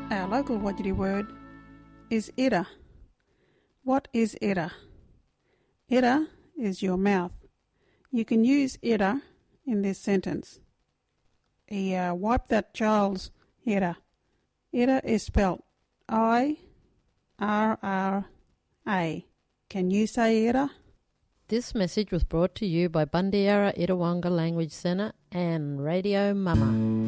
Our local Wajiri word is ira. What is ira? Ira is your mouth. You can use ira in this sentence. He wiped that child's ira. Ira is spelled I-R-R-A. Can you say ira? This message was brought to you by Bundiara Itawanga Language Centre and Radio Mama.